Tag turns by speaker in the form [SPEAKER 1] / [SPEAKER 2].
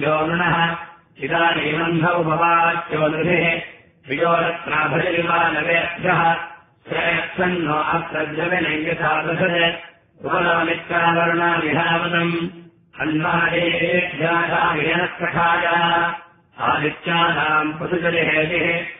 [SPEAKER 1] यो नृणः इदानीमन्धौ भवाच्यो नृभिः वियोरत्राभजलिमानवेभ्यः श्रेयत्सन्नो अप्रद्रविनैयथा दशज उपलामित्रावरुणाविहावतम् अन्वादेभ्याः विजनः कषाया आदित्यानाम् पशुजलिहेतिः